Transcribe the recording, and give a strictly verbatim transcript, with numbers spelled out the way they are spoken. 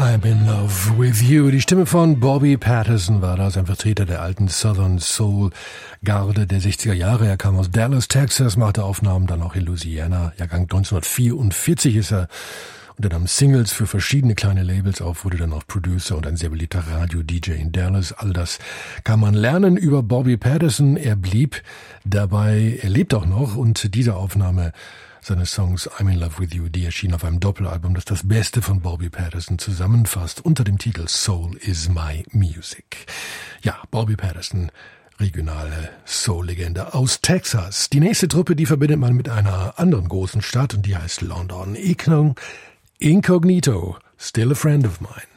I'm in love with you. Die Stimme von Bobby Patterson war das, ein Vertreter der alten Southern Soul Garde der sechziger Jahre. Er kam aus Dallas, Texas, machte Aufnahmen dann auch in Louisiana. Jahrgang neunzehnhundertvierundvierzig ist er. Und er nahm Singles für verschiedene kleine Labels auf, wurde dann auch Producer und ein sehr beliebter Radio-D J in Dallas. All das kann man lernen über Bobby Patterson. Er blieb dabei, er lebt auch noch, und diese Aufnahme seines Songs I'm in Love with You, die erschien auf einem Doppelalbum, das das Beste von Bobby Patterson zusammenfasst, unter dem Titel Soul is My Music. Ja, Bobby Patterson, regionale Soul-Legende aus Texas. Die nächste Truppe, die verbindet man mit einer anderen großen Stadt, und die heißt London. Incognito, still a friend of mine.